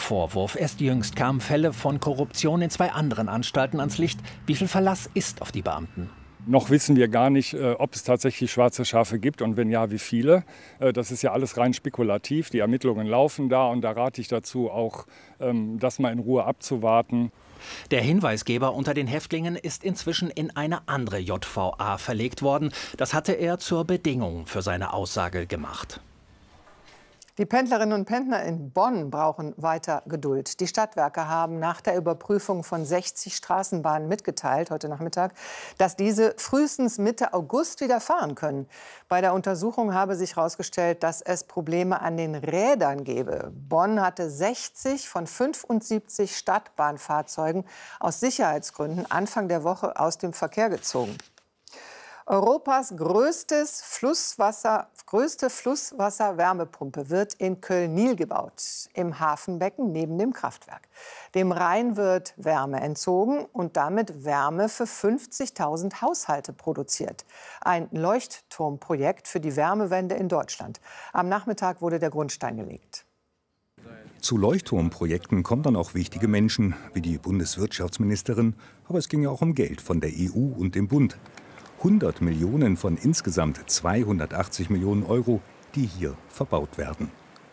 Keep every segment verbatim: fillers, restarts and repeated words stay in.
Vorwurf. Erst jüngst kamen Fälle von Korruption in zwei anderen Anstalten ans Licht. Wie viel Verlass ist auf die Beamten? Noch wissen wir gar nicht, ob es tatsächlich schwarze Schafe gibt und wenn ja, wie viele. Das ist ja alles rein spekulativ. Die Ermittlungen laufen da und da rate ich dazu, auch das mal in Ruhe abzuwarten. Der Hinweisgeber unter den Häftlingen ist inzwischen in eine andere J V A verlegt worden. Das hatte er zur Bedingung für seine Aussage gemacht. Die Pendlerinnen und Pendler in Bonn brauchen weiter Geduld. Die Stadtwerke haben nach der Überprüfung von sechzig Straßenbahnen mitgeteilt, heute Nachmittag, dass diese frühestens Mitte August wieder fahren können. Bei der Untersuchung habe sich herausgestellt, dass es Probleme an den Rädern gebe. Bonn hatte sechzig von fünfundsiebzig Stadtbahnfahrzeugen aus Sicherheitsgründen Anfang der Woche aus dem Verkehr gezogen. Europas größtes Flusswasser, größte Flusswasserwärmepumpe wird in Köln-Nil gebaut, im Hafenbecken neben dem Kraftwerk. Dem Rhein wird Wärme entzogen und damit Wärme für fünfzigtausend Haushalte produziert. Ein Leuchtturmprojekt für die Wärmewende in Deutschland. Am Nachmittag wurde der Grundstein gelegt. Zu Leuchtturmprojekten kommen dann auch wichtige Menschen, wie die Bundeswirtschaftsministerin. Aber es ging ja auch um Geld von der E U und dem Bund. hundert Millionen von insgesamt zweihundertachtzig Millionen Euro, die hier verbaut werden.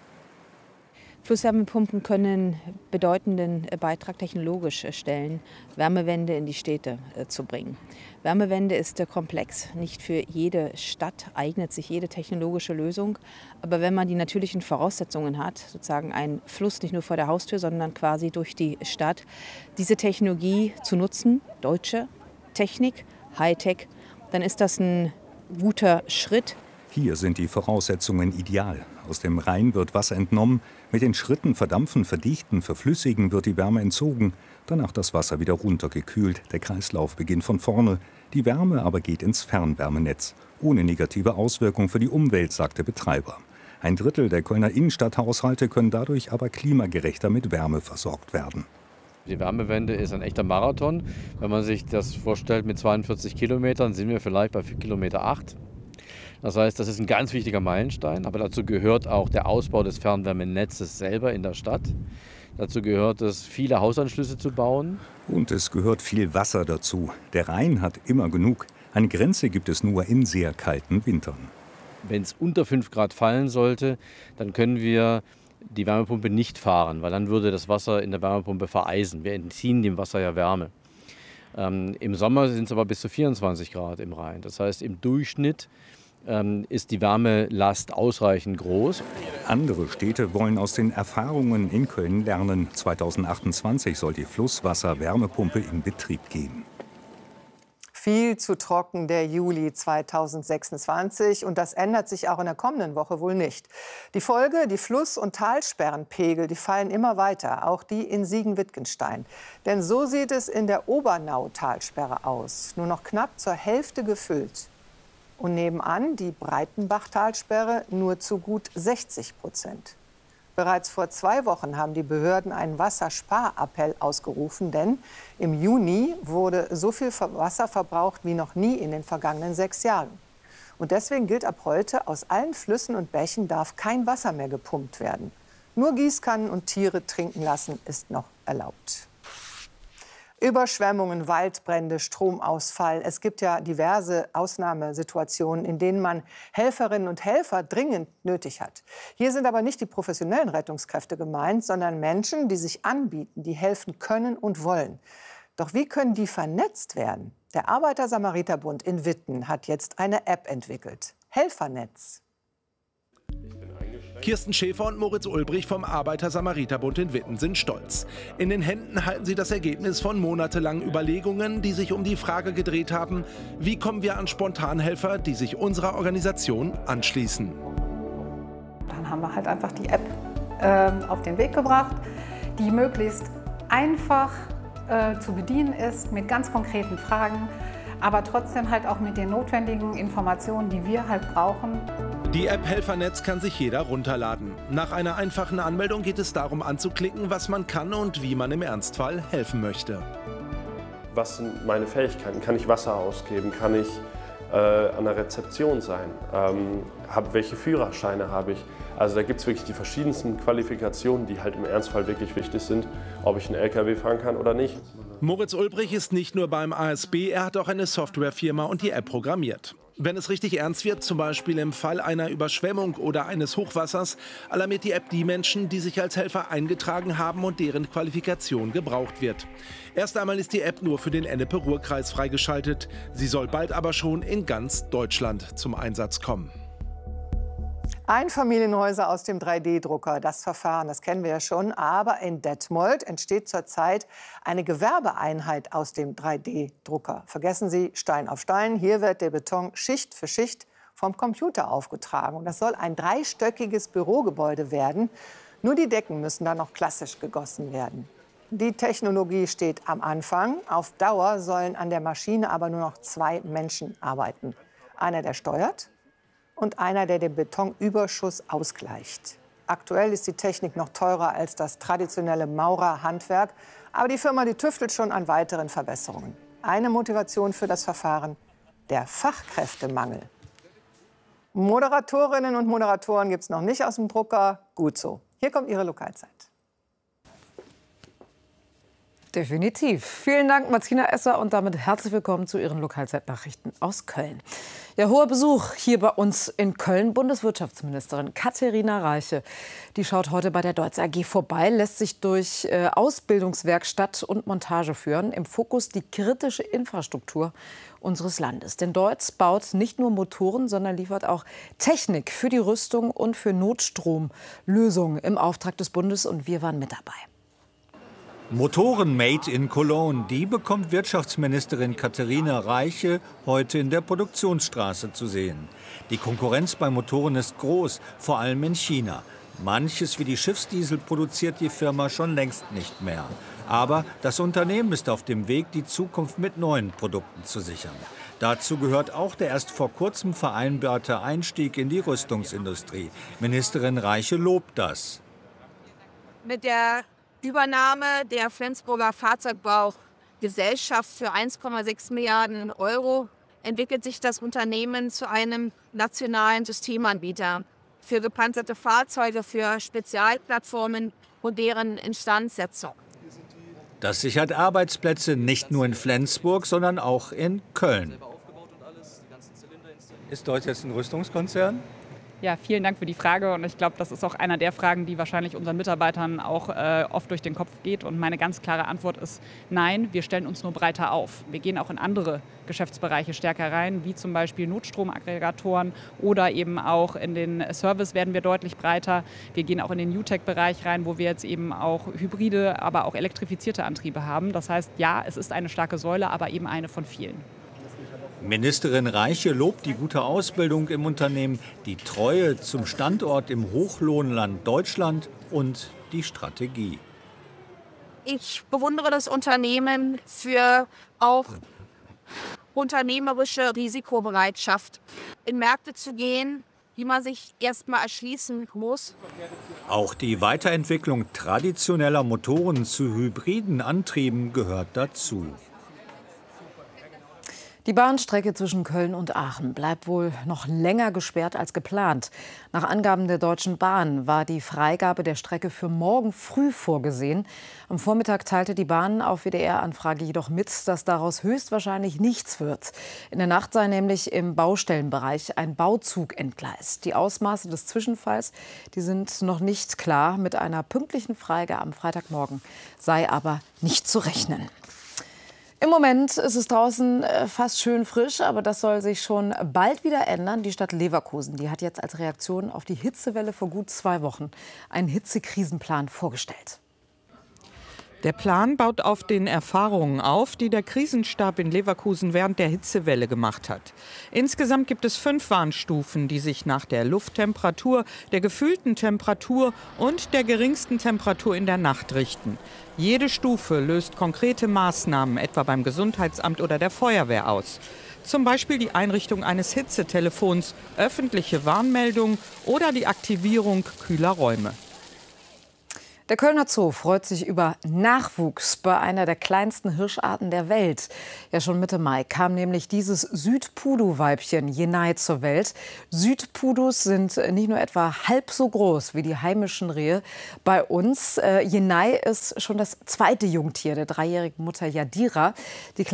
Flusswärmepumpen können bedeutenden Beitrag technologisch stellen, Wärmewende in die Städte zu bringen. Wärmewende ist komplex. Nicht für jede Stadt eignet sich jede technologische Lösung. Aber wenn man die natürlichen Voraussetzungen hat, sozusagen ein Fluss nicht nur vor der Haustür, sondern quasi durch die Stadt, diese Technologie zu nutzen, deutsche Technik, Hightech, dann ist das ein guter Schritt. Hier sind die Voraussetzungen ideal. Aus dem Rhein wird Wasser entnommen. Mit den Schritten verdampfen, verdichten, verflüssigen wird die Wärme entzogen. Danach das Wasser wieder runtergekühlt. Der Kreislauf beginnt von vorne. Die Wärme aber geht ins Fernwärmenetz. Ohne negative Auswirkung für die Umwelt, sagt der Betreiber. Ein Drittel der Kölner Innenstadthaushalte können dadurch aber klimagerechter mit Wärme versorgt werden. Die Wärmewende ist ein echter Marathon. Wenn man sich das vorstellt, mit zweiundvierzig Kilometern sind wir vielleicht bei Kilometer acht. Das heißt, das ist ein ganz wichtiger Meilenstein. Aber dazu gehört auch der Ausbau des Fernwärmenetzes selber in der Stadt. Dazu gehört es, viele Hausanschlüsse zu bauen. Und es gehört viel Wasser dazu. Der Rhein hat immer genug. Eine Grenze gibt es nur in sehr kalten Wintern. Wenn es unter fünf Grad fallen sollte, dann können wir die Wärmepumpe nicht fahren, weil dann würde das Wasser in der Wärmepumpe vereisen. Wir entziehen dem Wasser ja Wärme. Ähm, Im Sommer sind es aber bis zu vierundzwanzig Grad im Rhein. Das heißt, im Durchschnitt ähm, ist die Wärmelast ausreichend groß. Andere Städte wollen aus den Erfahrungen in Köln lernen. zweitausendachtundzwanzig soll die Flusswasser-Wärmepumpe in Betrieb gehen. Viel zu trocken der Juli zweitausendsechsundzwanzig und das ändert sich auch in der kommenden Woche wohl nicht. Die Folge, die Fluss- und Talsperrenpegel, die fallen immer weiter, auch die in Siegen-Wittgenstein. Denn so sieht es in der Obernau-Talsperre aus, nur noch knapp zur Hälfte gefüllt. Und nebenan die Breitenbach-Talsperre nur zu gut sechzig Prozent. Bereits vor zwei Wochen haben die Behörden einen Wassersparappell ausgerufen, denn im Juni wurde so viel Wasser verbraucht wie noch nie in den vergangenen sechs Jahren. Und deswegen gilt ab heute, aus allen Flüssen und Bächen darf kein Wasser mehr gepumpt werden. Nur Gießkannen und Tiere trinken lassen ist noch erlaubt. Überschwemmungen, Waldbrände, Stromausfall. Es gibt ja diverse Ausnahmesituationen, in denen man Helferinnen und Helfer dringend nötig hat. Hier sind aber nicht die professionellen Rettungskräfte gemeint, sondern Menschen, die sich anbieten, die helfen können und wollen. Doch wie können die vernetzt werden? Der Arbeiter-Samariter-Bund in Witten hat jetzt eine App entwickelt. Helfernetz. Kirsten Schäfer und Moritz Ulbrich vom Arbeiter-Samariter-Bund in Witten sind stolz. In den Händen halten sie das Ergebnis von monatelangen Überlegungen, die sich um die Frage gedreht haben, wie kommen wir an Spontanhelfer, die sich unserer Organisation anschließen. Dann haben wir halt einfach die App äh, auf den Weg gebracht, die möglichst einfach äh, zu bedienen ist, mit ganz konkreten Fragen, aber trotzdem halt auch mit den notwendigen Informationen, die wir halt brauchen. Die App Helfernetz kann sich jeder runterladen. Nach einer einfachen Anmeldung geht es darum anzuklicken, was man kann und wie man im Ernstfall helfen möchte. Was sind meine Fähigkeiten? Kann ich Wasser ausgeben? Kann ich äh, an der Rezeption sein? Ähm, hab, welche Führerscheine habe ich? Also da gibt es wirklich die verschiedensten Qualifikationen, die halt im Ernstfall wirklich wichtig sind, ob ich einen L K W fahren kann oder nicht. Moritz Ulbrich ist nicht nur beim A S B, er hat auch eine Softwarefirma und die App programmiert. Wenn es richtig ernst wird, zum Beispiel im Fall einer Überschwemmung oder eines Hochwassers, alarmiert die App die Menschen, die sich als Helfer eingetragen haben und deren Qualifikation gebraucht wird. Erst einmal ist die App nur für den Ennepe-Ruhr-Kreis freigeschaltet. Sie soll bald aber schon in ganz Deutschland zum Einsatz kommen. Einfamilienhäuser aus dem drei D Drucker, das Verfahren, das kennen wir ja schon. Aber in Detmold entsteht zurzeit eine Gewerbeeinheit aus dem drei D Drucker. Vergessen Sie Stein auf Stein. Hier wird der Beton Schicht für Schicht vom Computer aufgetragen. Und das soll ein dreistöckiges Bürogebäude werden. Nur die Decken müssen dann noch klassisch gegossen werden. Die Technologie steht am Anfang. Auf Dauer sollen an der Maschine aber nur noch zwei Menschen arbeiten. Einer, der steuert, und einer, der den Betonüberschuss ausgleicht. Aktuell ist die Technik noch teurer als das traditionelle Maurerhandwerk. Aber die Firma die tüftelt schon an weiteren Verbesserungen. Eine Motivation für das Verfahren: der Fachkräftemangel. Moderatorinnen und Moderatoren gibt es noch nicht aus dem Drucker. Gut so. Hier kommt Ihre Lokalzeit. Definitiv. Vielen Dank, Martina Esser, und damit herzlich willkommen zu Ihren Lokalzeitnachrichten aus Köln. Ja, hoher Besuch hier bei uns in Köln. Bundeswirtschaftsministerin Katharina Reiche, die schaut heute bei der Deutz A G vorbei, lässt sich durch äh, Ausbildungswerkstatt und Montage führen. Im Fokus die kritische Infrastruktur unseres Landes. Denn Deutz baut nicht nur Motoren, sondern liefert auch Technik für die Rüstung und für Notstromlösungen im Auftrag des Bundes. Und wir waren mit dabei. Motoren made in Cologne, die bekommt Wirtschaftsministerin Katharina Reiche heute in der Produktionsstraße zu sehen. Die Konkurrenz bei Motoren ist groß, vor allem in China. Manches wie die Schiffsdiesel produziert die Firma schon längst nicht mehr. Aber das Unternehmen ist auf dem Weg, die Zukunft mit neuen Produkten zu sichern. Dazu gehört auch der erst vor kurzem vereinbarte Einstieg in die Rüstungsindustrie. Ministerin Reiche lobt das. Mit der Übernahme der Flensburger Fahrzeugbaugesellschaft für eins Komma sechs Milliarden Euro entwickelt sich das Unternehmen zu einem nationalen Systemanbieter für gepanzerte Fahrzeuge, für Spezialplattformen und deren Instandsetzung. Das sichert Arbeitsplätze nicht nur in Flensburg, sondern auch in Köln. Ist Deutz jetzt ein Rüstungskonzern? Ja, vielen Dank für die Frage, und ich glaube, das ist auch einer der Fragen, die wahrscheinlich unseren Mitarbeitern auch äh, oft durch den Kopf geht. Und meine ganz klare Antwort ist nein, wir stellen uns nur breiter auf. Wir gehen auch in andere Geschäftsbereiche stärker rein, wie zum Beispiel Notstromaggregatoren, oder eben auch in den Service werden wir deutlich breiter. Wir gehen auch in den New Tech-Bereich rein, wo wir jetzt eben auch hybride, aber auch elektrifizierte Antriebe haben. Das heißt, ja, es ist eine starke Säule, aber eben eine von vielen. Ministerin Reiche lobt die gute Ausbildung im Unternehmen, die Treue zum Standort im Hochlohnland Deutschland und die Strategie. Ich bewundere das Unternehmen für auch unternehmerische Risikobereitschaft, in Märkte zu gehen, die man sich erst mal erschließen muss. Auch die Weiterentwicklung traditioneller Motoren zu hybriden Antrieben gehört dazu. Die Bahnstrecke zwischen Köln und Aachen bleibt wohl noch länger gesperrt als geplant. Nach Angaben der Deutschen Bahn war die Freigabe der Strecke für morgen früh vorgesehen. Am Vormittag teilte die Bahn auf W D R-Anfrage jedoch mit, dass daraus höchstwahrscheinlich nichts wird. In der Nacht sei nämlich im Baustellenbereich ein Bauzug entgleist. Die Ausmaße des Zwischenfalls, die sind noch nicht klar. Mit einer pünktlichen Freigabe am Freitagmorgen sei aber nicht zu rechnen. Im Moment ist es draußen fast schön frisch, aber das soll sich schon bald wieder ändern. Die Stadt Leverkusen, die hat jetzt als Reaktion auf die Hitzewelle vor gut zwei Wochen einen Hitzekrisenplan vorgestellt. Der Plan baut auf den Erfahrungen auf, die der Krisenstab in Leverkusen während der Hitzewelle gemacht hat. Insgesamt gibt es fünf Warnstufen, die sich nach der Lufttemperatur, der gefühlten Temperatur und der geringsten Temperatur in der Nacht richten. Jede Stufe löst konkrete Maßnahmen, etwa beim Gesundheitsamt oder der Feuerwehr, aus. Zum Beispiel die Einrichtung eines Hitzetelefons, öffentliche Warnmeldungen oder die Aktivierung kühler Räume. Der Kölner Zoo freut sich über Nachwuchs bei einer der kleinsten Hirscharten der Welt. Ja, schon Mitte Mai kam nämlich dieses Südpudu-Weibchen Jenai zur Welt. Südpudus sind nicht nur etwa halb so groß wie die heimischen Rehe bei uns. Äh, Jenai ist schon das zweite Jungtier der dreijährigen Mutter Jadira. Die